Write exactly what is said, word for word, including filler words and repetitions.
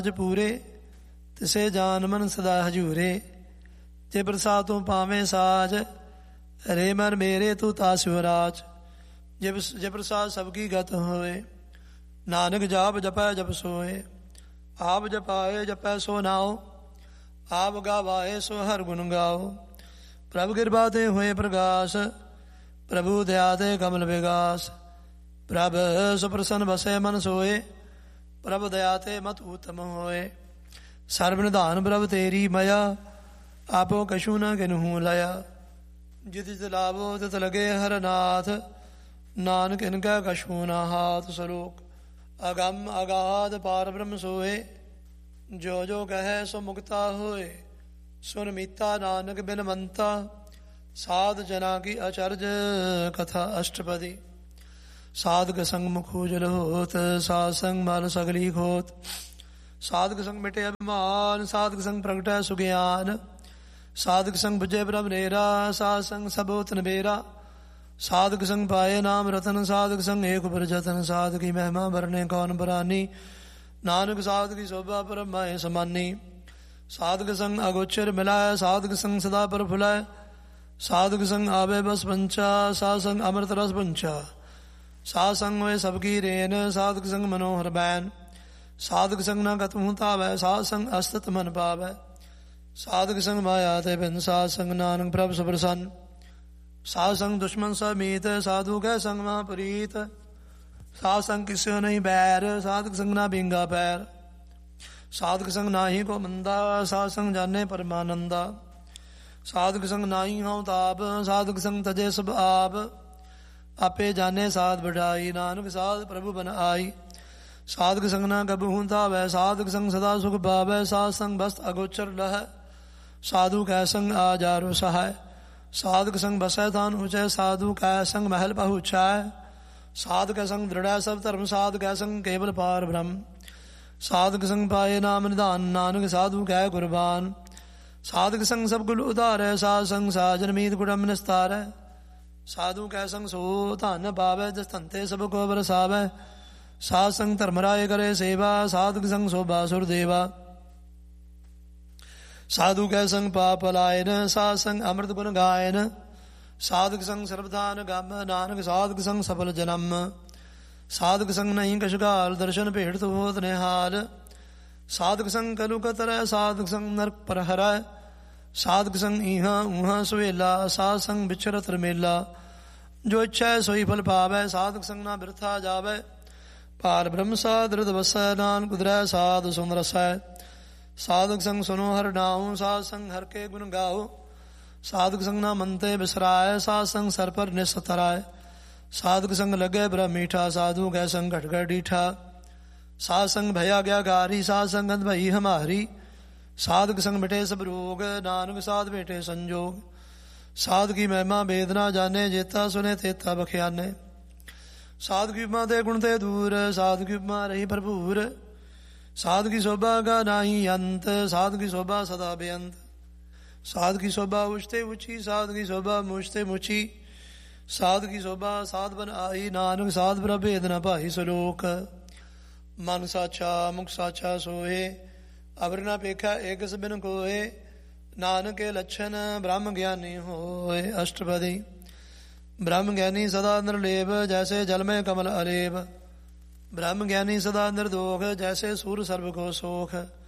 ਪੂਰੇ ਤਿਸੇ ਜਾਨ ਮਨ ਸਦਾ ਹਜੂਰੇ। ਜੇ ਪ੍ਰਸਾਦ ਤੂੰ ਪਾਵੇਂ ਸਾਜ ਰੇ ਮਨ ਮੇਰੇ ਤੂੰ ਤਾ ਸਿਵਰਾਜ। ਜੇ ਜੇ ਪ੍ਰਸਾਦ ਸਭ ਕੀ ਗਤ ਹੋਏ ਨਾਨਕ ਜਾਪ ਜਪੈ ਜਪ ਸੋਏ। ਆਪ ਜਪਾਏ ਜਪੈ ਸੋ ਨਾਉ ਆਪ ਗਾਵਾਏ ਸੋ ਹਰ ਗੁਣ ਗਾਓ। ਪ੍ਰਭ ਕਿਰਪਾ ਤੇ ਹੋਏ ਪ੍ਰਗਾਸ ਪ੍ਰਭੂ ਦਇਆ ਤੇ ਕਮਲ ਵਿਗਾਸ। ਪ੍ਰਭ ਸੁਪ੍ਰਸੰਨ ਬਸੈ ਮਨ ਸੋਏ ਪ੍ਰਭ ਦਇਆ ਤੇ ਮਤ ਊਤਮ ਹੋਏ। ਸਰਬ ਨਿਧਾਨ ਪ੍ਰਭ ਤੇਰੀ ਮਇਆ ਆਪੋ ਕਛੂ ਨਾ ਕਿਨਹੂ ਲਿਆ। ਜਿਤ ਜਿਤ ਲਾਭੋ ਤਿਤ ਲਗੇ ਹਰ ਨਾਥ ਨਾਨਕ ਇਨਕਾ ਕਛੂ ਨਾ ਹਾਥ। ਸਲੋਕ ਅਗੰਮ ਅਗਾਧ ਪਾਰ ਬ੍ਰਹਮ ਸੋਏ ਜੋ ਜੋ ਕਹੈ ਸੋ ਮੁਕਤਾ ਹੋਏ। ਸੁਨ ਮੀਤਾ ਨਾਨਕ ਬਿਨ ਮੰਤਾ ਸਾਧ ਜਨਾ ਕੀ ਅਚਰਜ ਕਥਾ ਅਸ਼ਟਪਦੀ। ਸਾਧਕ ਸੰਗ ਮੁਖ ਉਜਲ ਹੋਤ ਸਾਧ ਸੰਗ ਮਲ ਸਗਲੀ ਖੋਤ। ਸਾਧਕ ਸੰਗ ਮਿਟੇ ਅਭਿਮਾਨ ਸਾਧਕ ਸੰਗ ਪ੍ਰਗਟੈ ਸੁਗਿਆਨ। ਸਾਧਕ ਸੰਗ ਬੁਝੇ ਬ੍ਰਹਮ ਨੇਰਾ ਸਾਧ ਸੰਗ ਸਬੋਤ ਨਬੇਰਾ। ਸਾਧਕ ਸੰਗ ਪਾਏ ਨਾਮ ਰਤਨ ਸਾਧਕ ਸੰਗ ਏਕ ਉਪਰ ਜਤਨ। ਸਾਧਕੀ ਮਹਿਮਾ ਵਰਨੇ ਕੌਣ ਬਰਾਨੀ ਨਾਨਕ ਸਾਧਕੀ ਸੋਭਾ ਪਰਮਾਏ ਸਮਾਨੀ। ਸਾਧਕ ਸੰਗ ਅਗੋਚਰ ਮਿਲਾਇ ਸਾਧਕ ਸੰਗ ਸਦਾ ਪਰ ਫੁਲਾਇ। ਸਾਧਕ ਸੰਗ ਆਵੇ ਬਸ ਪੰਚਾ ਸਾਧ ਸੰਗ ਅੰਮ੍ਰਿਤ ਰਸ ਪੰਚਾ। ਸਾਧ ਸੰਗ ਹੋਏ ਸਭ ਕੀ ਰੇਨ ਸਾਧਕ ਸੰਗ ਮਨੋਹਰ ਬੈਨ। ਸਾਧਕ ਸੰਗ ਨਾ ਗਤਮੁ ਧਾਵੈ ਸਾਧ ਸੰਗ ਅਸਤਿਤ ਮਨ ਪਾਵੈ। ਸਾਧਕ ਸੰਗ ਮਾਇਆ ਤੇ ਬਿਨ ਸਾਧ ਸੰਗ ਨਾਨਕ ਪ੍ਰਭ ਸੁਪ੍ਰਸੰਨ। ਸਾਧ ਸੰਗ ਦੁਸ਼ਮਨ ਸਭ ਮੀਤ ਸਾਧੂ ਕੈ ਸੰਗ ਮਹਾ ਪ੍ਰੀਤ। ਸਾਧ ਸੰਗ ਕਿਸਿਓ ਨਹੀਂ ਬੈਰ ਸਾਧਕ ਸੰਗ ਨਾ ਬਿੰਗਾ ਪੈਰ। ਸਾਧਕ ਸੰਗ ਨਾਹੀ ਕੋ ਮੰਦਾ ਸਾਧ ਸੰਗ ਜਾਨੇ ਪਰਮਾਨੰਦਾ। ਸਾਧਕ ਸੰਗ ਨਾਹੀ ਹਉ ਤਾਪ ਸਾਧਕ ਸੰਗ ਤਜੇ ਸਭ ਆਪ। ਆਪੇ ਜਾਨੇ ਸਾਧ ਵਡਾਈ ਨਾਨਕ ਸਾਧ ਪ੍ਰਭੂ ਬਨ ਆਈ। ਸਾਧਕ ਸੰਗ ਨਾ ਕਬਹੂ ਧਾਵੈ ਸਾਧਕ ਸੰਗ ਸਦਾ ਸੁਖ ਪਾਵੈ। ਸਾਧ ਸੰਗ ਬਸਤ ਅਗੋਚਰ ਲਹੈ ਸਾਧੂ ਕੈ ਸੰਗ ਆਜਾਰੋ ਸਹਾਇ। ਸਾਧਕ ਸੰਗ ਬਸੈ ਥਾਨ ਉਚੈ ਸਾਧੂ ਕੈ ਸੰਗ ਮਹਿਲ ਪਹੁੰਚੈ। ਸਾਧਕ ਸੰਗ ਦ੍ਰਿੜੈ ਸਭ ਧਰਮ ਸਾਧਕ ਸੰਗ ਕੇਵਲ ਪਾਰ ਬ੍ਰਹਮ। ਸਾਧਕ ਸੰਗ ਪਾਏ ਨਾਮ ਨਿਧਾਨ ਨਾਨਕ ਸਾਧੂ ਕੈ ਕੁਰਬਾਨ। ਸਾਧਕ ਸੰਗ ਸਭ ਕੁਲ ਉਧਾਰੈ ਸਾਧ ਸੰਗ ਸਾਜਨ ਮੀਤ ਕੁਟੰਬ ਨਿਸਤਾਰੈ। ਸਾਧੂ ਕੈ ਸੰਗ ਸੋ ਧਨ ਪਾਵੈ ਜਿਸ ਧੰਤੇ ਸਭ ਕੋ ਬਰਸਾਵੈ। ਸਾਧ ਸੰਗ ਧਰਮ ਰਾਏ ਕਰੇ ਸੇਵਾ ਸਾਧਕ ਸੰਗ ਸੋਭਾ ਸੁਰ ਦੇਵਾ। ਸਾਧੂ ਕੈ ਸੰਗ ਪਾਪ ਲਾਇਨ ਸਾਧ ਸੰਗ ਅੰਮ੍ਰਿਤ ਗੁਣ ਗਾਇਨ। ਸਾਧਕ ਸੰਗ ਸਰਬਦਾਨ ਗਮ ਨਾਨਕ ਸਾਧਕ ਸੰਗ ਸਫਲ ਜਨਮ। ਸਾਧਕ ਸੰਗ ਨਹੀਂ ਕਛੁਗਾਲ ਦਰਸ਼ਨ ਭੇਟ ਹੋਤ ਨਿਹਾਲ। ਸਾਧਕ ਸੰਗ ਕਲੂ ਕਤਰੈ ਸਾਧਕ ਸੰਗ ਨਰਕ ਪਰ ਹਰੈ। ਸਾਧਕ ਸੰਗ ਇਹਾਂ ਉਹਾਂ ਸੁਹੇਲਾ ਸਾਧ ਸੰਗ ਵਿਚਰਤ ਰਮੇਲਾ। ਜੋ ਇੱਛੈ ਸੋਈ ਫਲ ਪਾਵੈ ਸਾਧਕ ਸੰਗ ਨਾ ਬਿਰਥਾ ਜਾਵੈ। ਪਾਰ ਬ੍ਰਹਮ ਸਾਧ ਹਿਰਦਿ ਵਸੈ ਨਾਨਕ ਉਦਰੈ ਸਾਧ ਸੁਨ ਰਸੈ। ਸਾਧਕ ਸੰਗ ਸੁਨੋ ਹਰਿ ਨਾਉ ਸਾਧ ਸੰਗ ਹਰਿ ਕੇ ਗੁਣ ਗਾਓ। ਸਾਧਕ ਸੰਗ ਨਾ ਮੰਤੇ ਬਿਸਰਾਇ ਸਾਧ ਸੰਗ ਸਰ ਪਰ ਨਿਸ ਤਰਾਇ। ਸਾਧਕ ਸੰਗ ਲਗੇ ਬ੍ਰਹਮ ਮੀਠਾ ਸਾਧੂ ਕੈ ਸੰਗ ਘਟ ਘਟ ਡੀਠਾ। ਸਾਧ ਸੰਗ ਭਇਆ ਗਿਆ ਗਾਰੀ ਸਾਧ ਸੰਗਤ ਭਈ ਹਮਾਰੀ। ਸਾਧਕ ਸੰਗ ਮਿਟੇ ਸਭ ਰੋਗ ਨਾਨਕ ਸਾਧ ਭੇਟੇ ਸੰਜੋਗ। ਸਾਧ ਕੀ ਮਹਿਮਾ ਵੇਦ ਨਾ ਜਾਣੇ ਜੇਤਾ ਸੁਨੇ ਤੇਤਾ ਬਖਿਆਨੇ। ਸਾਧ ਕੀ ਉਪਮਾ ਤੇ ਗੁਣ ਤੇ ਦੂਰ ਸਾਧ ਕੀ ਉਪਮਾ ਰਹੀ ਭਰਪੂਰ। ਸਾਧ ਕੀ ਸ਼ੋਭਾ ਕਾ ਨਾਹੀ ਅੰਤ ਸਾਧ ਕੀ ਸ਼ੋਭਾ ਸਦਾ ਬੇਅੰਤ। ਸਾਧ ਕੀ ਸ਼ੋਭਾ ਉਚਤੇ ਉਚੀ ਸਾਧ ਕੀ ਸ਼ੋਭਾ ਮੁਚਤੇ ਮੁਚੀ। ਸਾਧ ਕੀ ਸ਼ੋਭਾ ਸਾਧ ਬਨ ਆਈ ਨਾਨਕ ਸਾਧ ਪ੍ਰਭ ਭੇਦ ਨ ਭਾਈ। ਸਲੋਕ ਮਨ ਸਾਚਾ ਮੁਖ ਸਾਚਾ ਸੋਏ ਅਵਰ ਨ ਪੇਖਾ ਏਕਸ ਬਿਨ ਕੋਏ। ਨਾਨਕ ਕੇ ਲੱਛਣ ਬ੍ਰਹਮ ਗਿਆਨੀ ਹੋਏ। ਅਸ਼ਟਪਦੀ ਬ੍ਰਹਮ ਗਿਆਨੀ ਸਦਾ ਨਿਰਲੇਪ ਜੈਸੇ ਜਲ ਮੈਂ ਕਮਲ ਅਲੇਪ। ਬ੍ਰਹਮ ਗਿਆਨੀ ਸਦਾ ਨਿਰਦੋਖ ਜੈਸੇ ਸੂਰ ਸਰਬ ਕੋ ਸੋਖ।